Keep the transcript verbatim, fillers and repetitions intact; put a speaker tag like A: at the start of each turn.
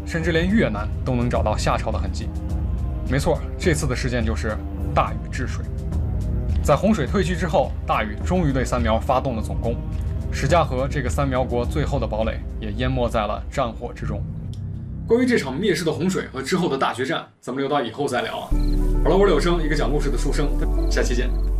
A: 甚至连越南都能找到夏朝的痕迹。没错，这次的事件就是大禹治水。在洪水退去之后，大禹终于对三苗发动了总攻，史家河这个三苗国最后的堡垒也淹没在了战火之中。关于这场灭世的洪水和之后的大决战，咱们留到以后再聊啊。好了，我是柳生，一个讲故事的书生，下期见。